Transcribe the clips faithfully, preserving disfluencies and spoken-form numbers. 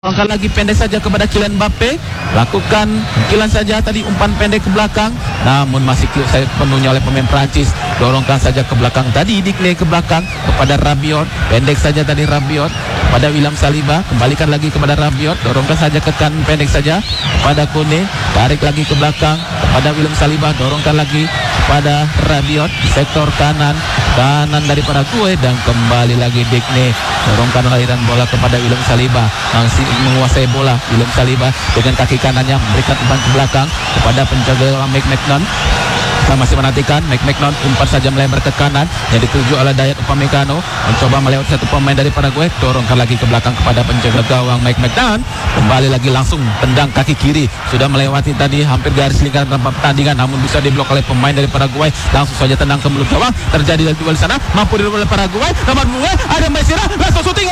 Angkat lagi pendek saja kepada Kylian Mbappe. Lakukan Kylian saja tadi umpan pendek ke belakang, namun masih saya penuhnya oleh pemain Prancis. Dorongkan saja ke belakang tadi, Digne ke belakang kepada Rabiot. Pendek saja tadi Rabiot pada William Saliba. Kembalikan lagi kepada Rabiot. Dorongkan saja ke kanan, pendek saja pada Kone. Tarik lagi ke belakang kepada William Saliba. Dorongkan lagi pada Rabiot di sektor kanan. Kanan dari Paraguay dan kembali lagi Digne. Dorongkan aliran bola kepada William Saliba. Masih menguasai bola William Saliba dengan kaki kanannya memberikan umpan ke belakang kepada penjaga Mike Maignan. Kita masih menantikan Mike Maignan umpan saja melebar ke kanan yang dituju oleh Dayot Upamecano, mencoba melewati satu pemain dari Paraguay. Dorongkan lagi ke belakang kepada penjaga gawang Mike Maignan. Kembali lagi langsung tendang kaki kiri, sudah melewati tadi hampir garis lingkaran tanpa pertandingan, namun bisa diblok oleh pemain dari Paraguay. Langsung saja tendang ke mulut gawang. Terjadi duel di sana, mampu direbut oleh Paraguay. Nomor dua ada Mesira, langsung shooting.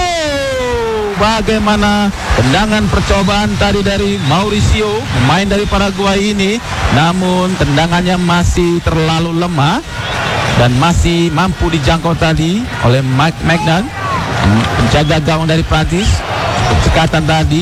Bagaimana tendangan percobaan tadi dari Mauricio, pemain dari Paraguay ini, namun tendangannya masih terlalu lemah dan masih mampu dijangkau tadi oleh Mike Maignan, penjaga gawang dari Prancis. Cekatan tadi,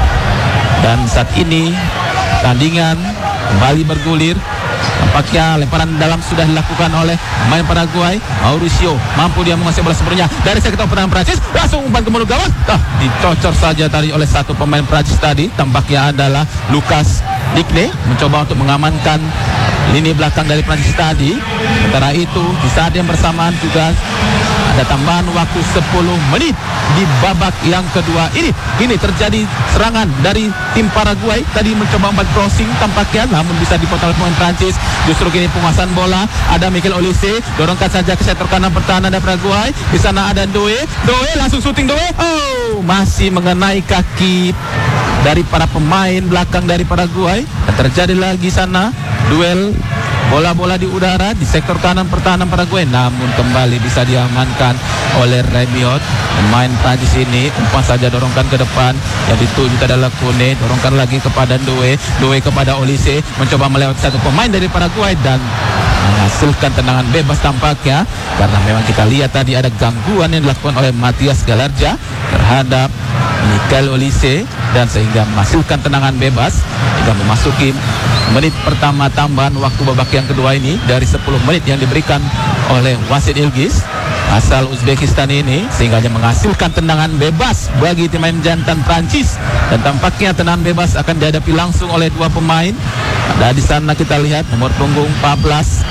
dan saat ini tandingan kembali bergulir. Tampaknya lemparan dalam sudah dilakukan oleh pemain Paraguay. Mauricio mampu dia menguasai bola sepenuhnya dari sektor pertahanan Prancis. Langsung umpan ke mulut gawang. Ah, dicocor saja tadi oleh satu pemain Prancis tadi. Tampaknya adalah Lucas Digne, mencoba untuk mengamankan lini belakang dari Prancis tadi. Sementara itu di saat yang bersamaan juga ada tambahan waktu sepuluh menit di babak yang kedua ini. Ini terjadi serangan dari tim Paraguay. Tadi mencoba umpan crossing tampaknya, namun bisa dipotong oleh pemain Prancis. Justru kini penguasaan bola ada Mikel Olise. Dorongkan saja ke sektor kanan pertahanan dari Paraguay. Di sana ada Doe. Doe langsung shooting Doe. Oh, masih mengenai kaki dari para pemain belakang dari Paraguay. Dan terjadi lagi sana duel bola-bola di udara di sektor kanan pertahanan Paraguay, namun kembali bisa diamankan oleh Rabiot. Pemain Prancis ini umpan saja dorongkan ke depan yang dituju adalah Kone. Dorongkan lagi kepada Doe. Doe kepada Olise, mencoba melewati satu pemain dari Paraguay dan menghasilkan tendangan bebas tampaknya, karena memang kita lihat tadi ada gangguan yang dilakukan oleh Matias Galarja terhadap Mikel Olise, dan sehingga menghasilkan tendangan bebas hingga memasuki menit pertama tambahan waktu babak yang kedua ini dari sepuluh menit yang diberikan oleh wasit Ilgiz asal Uzbekistan ini, sehingga hanya menghasilkan tendangan bebas bagi tim main jantan Prancis. Dan tampaknya tendangan bebas akan dihadapi langsung oleh dua pemain. Ada di sana kita lihat nomor punggung empat belas,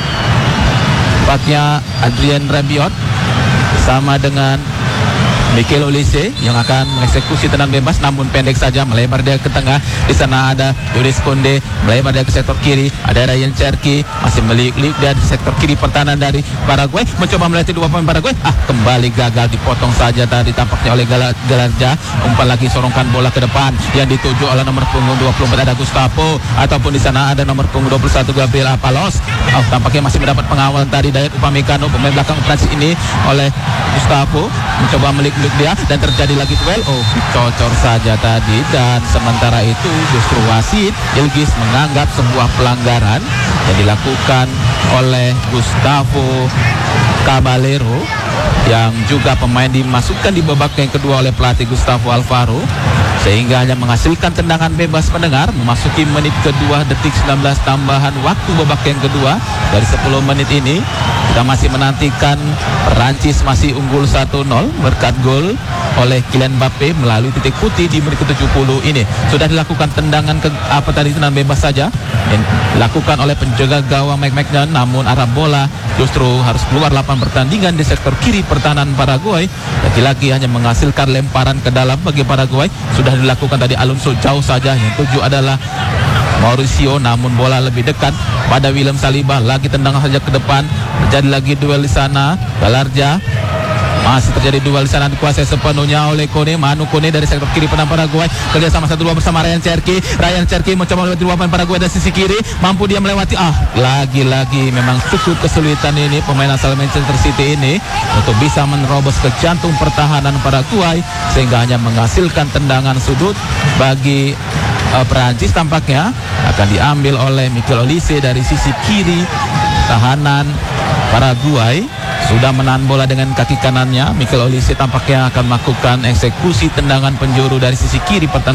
tempatnya Adrien Rabiot bersama dengan Mikel Olise yang akan mengeksekusi tendangan bebas, namun pendek saja melebar dia ke tengah. Di sana ada Juris Konde, melebar dia ke sektor kiri. Ada Ryan Cherki masih meliuk-liuk dia di sektor kiri pertahanan dari Paraguay, mencoba melewati dua pemain Paraguay. Ah, kembali gagal, dipotong saja tadi tampaknya oleh Galarja. Umpan lagi, sorongkan bola ke depan yang dituju oleh nomor punggung dua puluh empat ada Gustavo, ataupun di sana ada nomor punggung dua puluh satu Gabriel Apalos. Oh, tampaknya masih mendapat pengawalan tadi Dayot Upamecano, pemain belakang Prancis ini, oleh Gustavo, mencoba meliuk dia dan terjadi lagi duel. Oh, dicocor saja tadi, dan sementara itu justru wasit Ilgiz menganggap sebuah pelanggaran yang dilakukan oleh Gustavo Caballero, yang juga pemain dimasukkan di babak yang kedua oleh pelatih Gustavo Alfaro, sehingga hanya menghasilkan tendangan bebas pendengar. Memasuki menit kedua detik sembilan belas tambahan waktu babak yang kedua dari sepuluh menit ini. Kita masih menantikan Perancis masih unggul satu nol berkat gol oleh Kylian Mbappe melalui titik putih di menit ke tujuh puluh ini. Sudah dilakukan tendangan ke apa tadi, tendangan bebas saja yang dilakukan oleh penjaga gawang Mike Maignan, namun arah bola justru harus keluar lapangan pertandingan di sektor kiri pertahanan Paraguay. Lagi-lagi hanya menghasilkan lemparan ke dalam bagi Paraguay. Sudah dilakukan tadi Alonso jauh saja, yang tuju adalah Mauricio, namun bola lebih dekat pada William Saliba. Lagi tendangan saja ke depan, terjadi lagi duel di sana. Galarja masih terjadi duel di sana, dikuasai sepenuhnya oleh Kone. Manu Kone dari sektor kiri penang Paraguay, kerja sama satu dua bersama Ryan Cherki. Ryan Cherki mencoba melewati dua pemain Paraguay dari sisi kiri, mampu dia melewati. Ah, lagi-lagi memang cukup kesulitan ini pemain asal Manchester City ini untuk bisa menerobos ke jantung pertahanan Paraguay, sehingga hanya menghasilkan tendangan sudut bagi uh, Perancis. Tampaknya akan diambil oleh Mikel Olise dari sisi kiri tahanan Paraguay. sudah menahan bola dengan kaki kanannya. Mikel Olise tampaknya akan melakukan eksekusi tendangan penjuru dari sisi kiri pertahanan